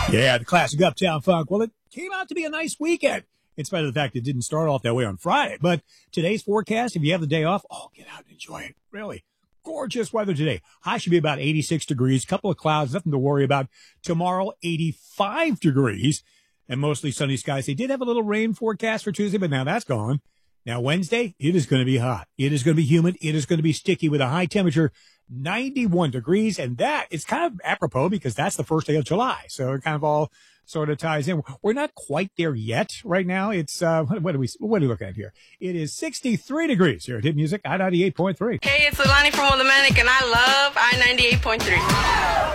Yeah, the classic Uptown Funk. Well, it came out to be a nice weekend, in spite of the fact it didn't start off that way on Friday. But today's forecast, if you have the day off, get out and enjoy it. Really gorgeous weather today. High should be about 86 degrees, couple of clouds, nothing to worry about. Tomorrow, 85 degrees, and mostly sunny skies. They did have a little rain forecast for Tuesday, but now that's gone. Now, Wednesday, it is going to be hot. It is going to be humid. It is going to be sticky with a high temperature, 91 degrees. And that is kind of apropos because that's the first day of July. So it kind of all sort of ties in. We're not quite there yet right now. It's, what are we looking at here? It is 63 degrees here at Hit Music, I-98.3. Hey, it's Alani from Willimantic, and I love I-98.3.